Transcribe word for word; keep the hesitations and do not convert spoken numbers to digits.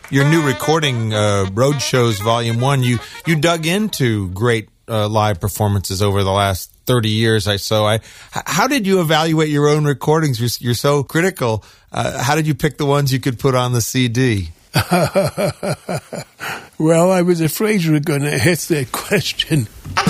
your new recording, uh, Road Shows Volume One, you you dug into great uh, live performances over the last thirty years, I so. I how did you evaluate your own recordings? You're, you're so critical. Uh, how did you pick the ones you could put on the C D? Well, I was afraid you were going to ask that question.